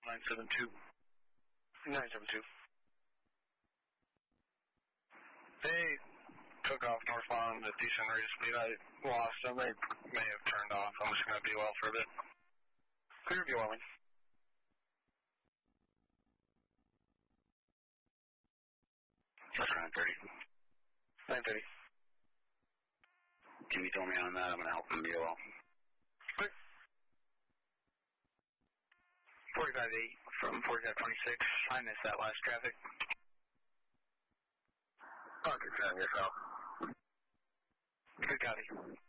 972. 972. They took off northbound at decent rate of speed. I lost them. They may have turned off. I'm just going to be well for a bit. Clear view, Welling. That's 930. 930. Can you tell me on that? I'm going to help him be well. Clear. 45-8 from 45-26. I missed that last traffic. I'll confirm yourself. Good copy.